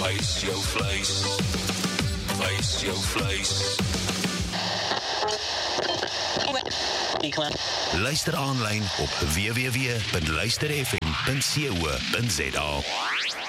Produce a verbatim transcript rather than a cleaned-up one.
Wys jou vleis. Wys jou vleis. Luister aanlyn op w w w punt luister f m punt co punt za.